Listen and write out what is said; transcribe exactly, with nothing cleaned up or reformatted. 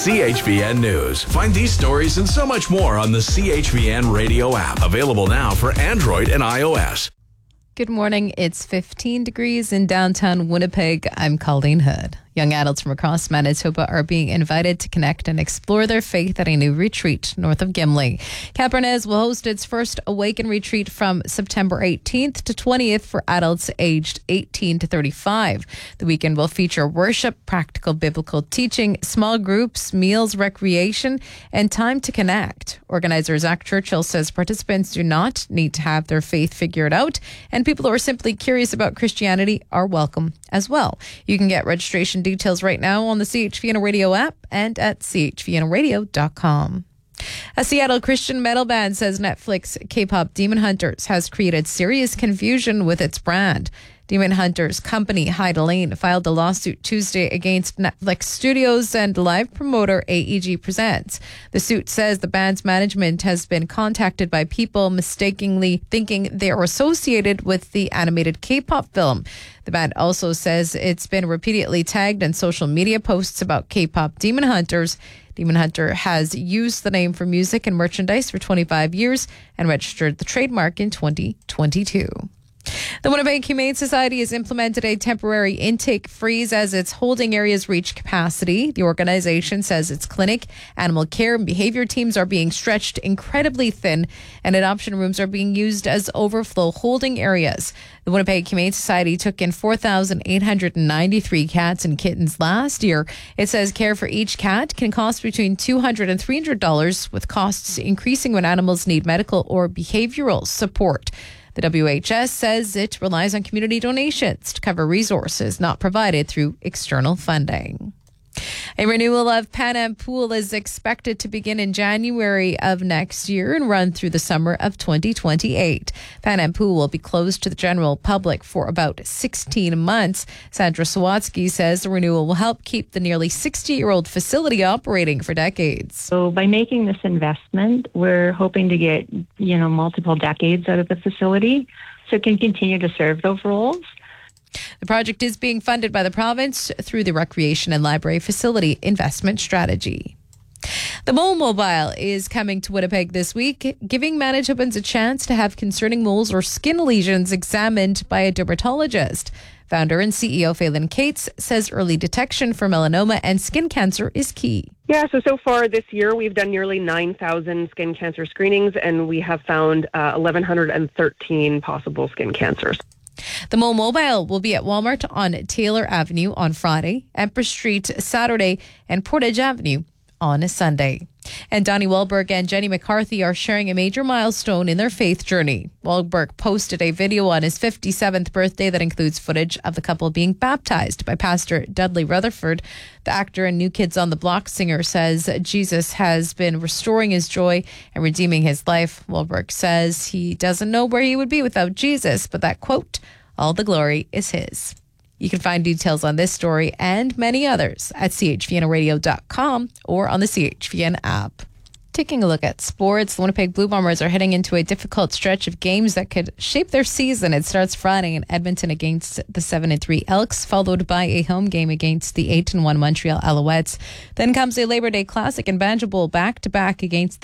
C H V N News. Find these stories and so much more on the C H V N radio app. Available now for Android and iOS. Good morning. It's fifteen degrees in downtown Winnipeg. I'm Colleen Hood. Young adults from across Manitoba are being invited to connect and explore their faith at a new retreat north of Gimli. Cap Arnaz will host its first Awaken retreat from September eighteenth to twentieth for adults aged eighteen to thirty-five. The weekend will feature worship, practical biblical teaching, small groups, meals, recreation, and time to connect. Organizer Zach Churchill says participants do not need to have their faith figured out, and people who are simply curious about Christianity are welcome as well. You can get registration details right now on the C H V N Radio app and at c h v n radio dot com. A Seattle Christian metal band says Netflix K-pop Demon Hunters has created serious confusion with its brand. Demon Hunters company Hyde Lane filed a lawsuit Tuesday against Netflix Studios and live promoter A E G Presents. The suit says the band's management has been contacted by people mistakenly thinking they are associated with the animated K-pop film. The band also says it's been repeatedly tagged in social media posts about K-pop Demon Hunters. Demon Hunter has used the name for music and merchandise for twenty-five years and registered the trademark in twenty twenty-two. The Winnipeg Humane Society has implemented a temporary intake freeze as its holding areas reach capacity. The organization says its clinic, animal care, and behavior teams are being stretched incredibly thin, and adoption rooms are being used as overflow holding areas. The Winnipeg Humane Society took in four thousand eight hundred ninety-three cats and kittens last year. It says care for each cat can cost between two hundred dollars and three hundred dollars, with costs increasing when animals need medical or behavioral support. The W H S says it relies on community donations to cover resources not provided through external funding. A renewal of Pan Am Pool is expected to begin in January of next year and run through the summer of twenty twenty-eight. Pan Am Pool will be closed to the general public for about sixteen months. Sandra Sawatsky says the renewal will help keep the nearly sixty-year-old facility operating for decades. So by making this investment, we're hoping to get, you know, multiple decades out of the facility so it can continue to serve those roles. The project is being funded by the province through the Recreation and Library Facility Investment Strategy. The Mole Mobile is coming to Winnipeg this week, giving Manitobans a chance to have concerning moles or skin lesions examined by a dermatologist. Founder and C E O Phelan Cates says early detection for melanoma and skin cancer is key. Yeah, so so far this year we've done nearly nine thousand skin cancer screenings, and we have found uh, one thousand one hundred thirteen possible skin cancers. The Mole Mobile will be at Walmart on Taylor Avenue on Friday, Empress Street Saturday, and Portage Avenue on a Sunday. And Donnie Wahlberg and Jenny McCarthy are sharing a major milestone in their faith journey. Wahlberg posted a video on his fifty-seventh birthday that includes footage of the couple being baptized by Pastor Dudley Rutherford. The actor and New Kids on the Block singer says Jesus has been restoring his joy and redeeming his life. Wahlberg says he doesn't know where he would be without Jesus, but that, quote, all the glory is his. You can find details on this story and many others at c h v n radio dot com or on the C H V N app. Taking a look at sports, the Winnipeg Blue Bombers are heading into a difficult stretch of games that could shape their season. It starts Friday in Edmonton against the seven and three Elks, followed by a home game against the eight and one Montreal Alouettes. Then comes a Labor Day Classic and Banjo Bowl back-to-back against the